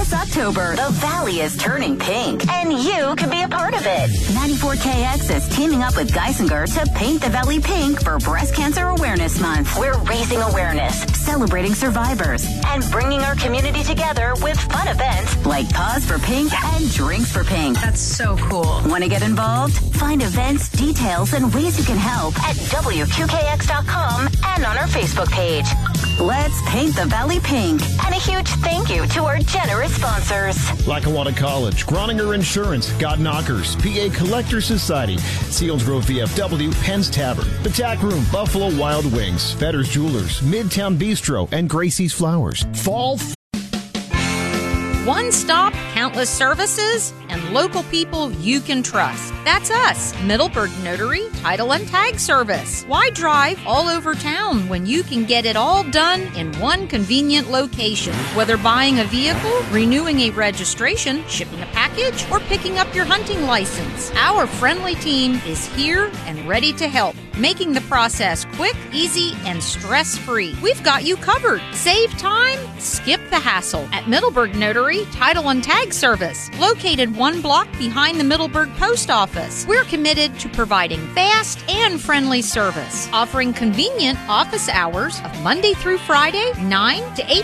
This October, the Valley is turning pink, and you can be a part of it. 94KX is teaming up with Geisinger to paint the Valley pink for Breast Cancer Awareness Month. We're raising awareness, celebrating survivors, and bringing our community together with fun events like Pause for Pink and Drinks for Pink. That's so cool. Want to get involved? Find events, details, and ways you can help at WQKX.com and on our Facebook page. Let's paint the Valley pink. And a huge thank you to our generous sponsors. Lackawanna College, Groninger Insurance, God Knockers, PA Collector Society, Seals Grove VFW, Penn's Tavern, The Tack Room, Buffalo Wild Wings, Fetters Jewelers, Midtown Bistro, and Gracie's Flowers. Fall. One stop, countless services, and local people you can trust. That's us, Middleburg Notary, Title and Tag Service. Why drive all over town when you can get it all done in one convenient location? Whether buying a vehicle, renewing a registration, shipping a package, or picking up your hunting license, our friendly team is here and ready to help, making the process quick, easy, and stress-free. We've got you covered. Save time, skip the hassle at Middleburg Notary, Title and Tag Service, located 1 block behind the Middleburg Post Office. We're committed to providing fast and friendly service, offering convenient office hours of Monday through Friday, 9 to 8